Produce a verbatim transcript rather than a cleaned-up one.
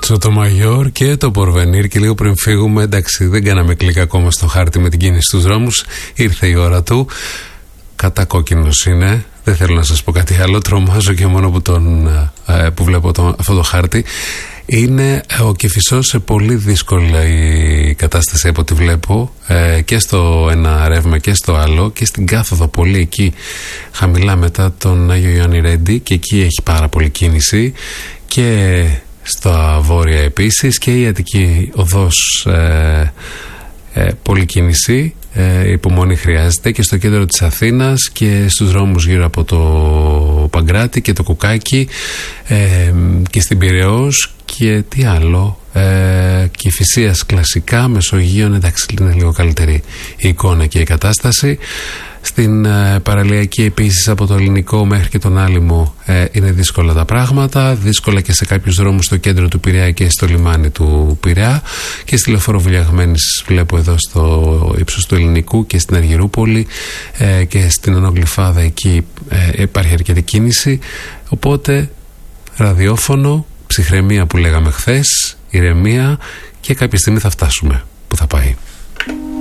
Σοτομαγιόρ και το Πορβενίρ. Και λίγο πριν φύγουμε, εντάξει, δεν κάναμε κλικ ακόμα στο χάρτη με την κίνηση στους δρόμους. Ήρθε η ώρα του. Κατακόκκινος είναι. Δεν θέλω να σας πω κάτι άλλο. Τρομάζω και μόνο που, τον, που βλέπω το, αυτό το χάρτη. Είναι ο Κηφισός σε πολύ δύσκολη κατάσταση από ό,τι βλέπω, ε, και στο ένα ρεύμα και στο άλλο, και στην κάθοδο πολύ εκεί χαμηλά μετά τον Άγιο Ιωάννη Ρέντι, και εκεί έχει πάρα πολύ κίνηση, και στα βόρεια επίσης, και η Αττική οδός ε, ε, πολύ κίνηση. Ε, υπομονή χρειάζεται και στο κέντρο της Αθήνας και στους δρόμους γύρω από το Παγκράτη και το Κουκάκι, ε, και στην Πειραιώς, και τι άλλο, ε, Κηφισίας κλασικά, Μεσογείων, εντάξει, είναι λίγο καλύτερη η εικόνα και η κατάσταση. Στην ε, παραλιακή επίσης από το Ελληνικό μέχρι και τον Άλυμο ε, είναι δύσκολα τα πράγματα, δύσκολα και σε κάποιους δρόμους στο κέντρο του Πειραιά και στο λιμάνι του Πειραιά, και στη Λεωφόρο Βουλιαγμένης βλέπω εδώ στο ύψος του Ελληνικού και στην Αργυρούπολη, ε, και στην Ανογλυφάδα εκεί ε, υπάρχει αρκετή κίνηση. Οπότε ραδιόφωνο, ψυχραιμία που λέγαμε χθες, ηρεμία, και κάποια στιγμή θα φτάσουμε που θα πάει.